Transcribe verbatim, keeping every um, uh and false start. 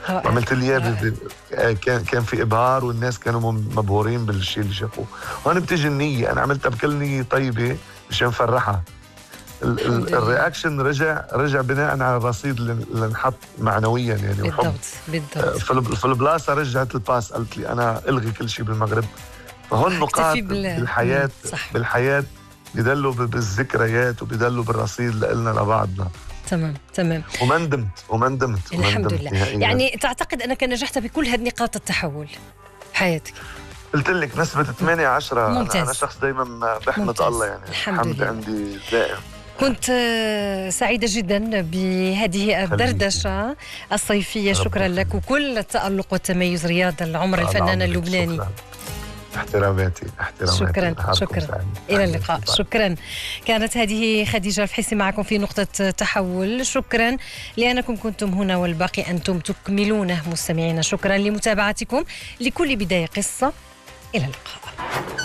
وعملت لي اياه ب- ب- كان كان في ابهار، والناس كانوا مم- مبهورين بالشيء اللي شافوه. هون بتيجي النيه، انا عملتها بكل نيه طيبه مشان فرحها. ال- الحمد ال- لله. الرياكشن رجع رجع بناء على الرصيد اللي اللي انحط معنويا يعني، وحب. بالضبط بالضبط. في الب- في البلاصه رجعت الباس، قالت لي انا الغي كل شيء بالمغرب. فهون نقاط اكتفي بال- بالحياه، مم، صح. بالحياه بيدلوا ب- بالذكريات وبيدلوا بالرصيد لنا لبعضنا. تمام تمام. وما ندمت وما ندمت وما الحمد ندمت لله. نهائياً. يعني تعتقد أنك نجحت بكل هذه نقاط التحول حياتك؟ قلت لك نسبة ثمانية عشرة. أنا, ممتاز. أنا شخص دايما بحمد ممتاز. الله يعني، الحمد الحمد لله. عندي دائم. كنت آه، سعيدة جدا بهذه الدردشة الصيفية. شكرا ربك لك، وكل التألق والتميز. رياض العمر طال الفنان عمرك. اللبناني. شكراً. احتراماتي احتراماتي. شكرا نهاركم شكرا. سعيد. إلى اللقاء. شكرا. كانت هذه خديجة الفحيصي معكم في نقطة تحول. شكرا لأنكم كنتم هنا، والباقي أنتم تكملونه مستمعينا. شكرا لمتابعتكم. لكل بداية قصة. إلى اللقاء.